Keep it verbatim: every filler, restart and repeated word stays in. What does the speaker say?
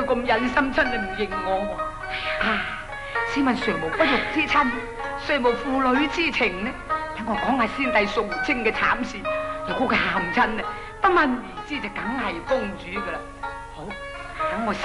咁忍心，真係唔認我。啊！試問誰無不育之親，誰無父女之情呢？等我講下先帝素貞嘅慘事，如果佢喊親啊，不問而知就梗係公主噶啦。好，等我